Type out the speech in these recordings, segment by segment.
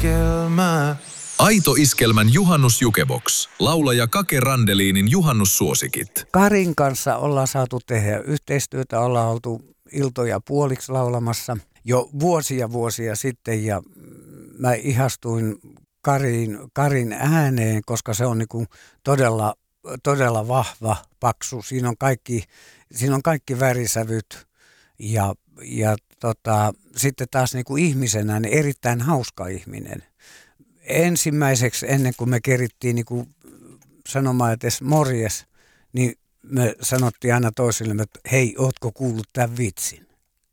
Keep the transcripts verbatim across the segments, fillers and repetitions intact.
iskelmä. Aito Iskelmän juhannusjukebox. Laulaja Kake Randeliinin juhannussuosikit. Karin kanssa ollaan saatu tehdä yhteistyötä, ollaan oltu iltoja puoliksi laulamassa jo vuosia vuosia sitten ja mä ihastuin Karin, Karin ääneen, koska se on niinku todella, todella vahva, paksu. Siinä on kaikki, siinä on kaikki värisävyt ja, ja tota, sitten taas niinku ihmisenä niin erittäin hauska ihminen. Ensimmäiseksi ennen kuin me kerittiin niinku sanomaan edes morjes, niin me sanottiin aina toisillemme, että hei, ootko kuullut tämän vitsin?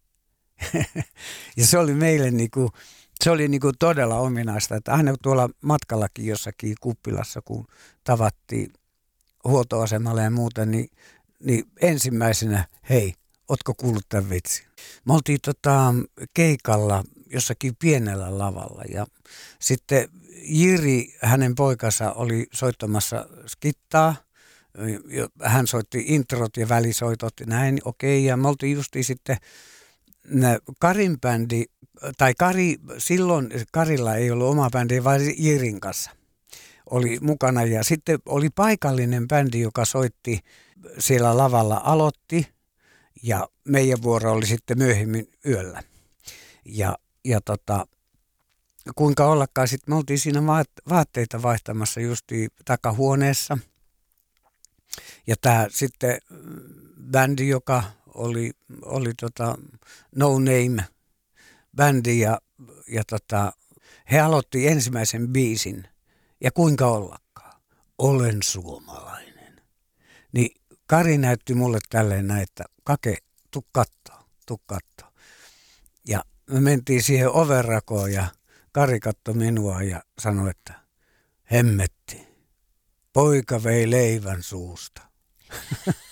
Ja se oli meille niinku, se oli niinku todella ominaista, että aina tuolla matkallakin jossakin kuppilassa, kun tavattiin huoltoasemalle ja muuten, niin, niin ensimmäisenä, hei, ootko kuullut tämän vitsin? Me oltiin tota, keikalla jossakin pienellä lavalla ja sitten Jiri, hänen poikansa, oli soittamassa skittaa. Hän soitti introt ja välisoitot ja näin, okei. Ja me oltiin justiin sitten Karin bändi, tai Kari, silloin Karilla ei ollut oma bändi, vaan Jirin kanssa oli mukana. Ja sitten oli paikallinen bändi, joka soitti siellä lavalla, aloitti. Ja meidän vuoro oli sitten myöhemmin yöllä. Ja, ja tota, kuinka ollakaan, sitten me oltiin siinä vaatteita vaihtamassa justiin takahuoneessa. Ja tämä sitten bändi, joka oli, oli tota No Name bändi ja, ja tota, he aloitti ensimmäisen biisin. Ja kuinka ollakaan, olen suomalainen. Niin Kari näytti mulle tälleen näin, että Kake, tuu kattoo, tuu kattoo. Ja me mentiin siihen ovenrakoon ja Kari katsoi minua ja sanoi, että hemmetti, poika vei leivän suusta.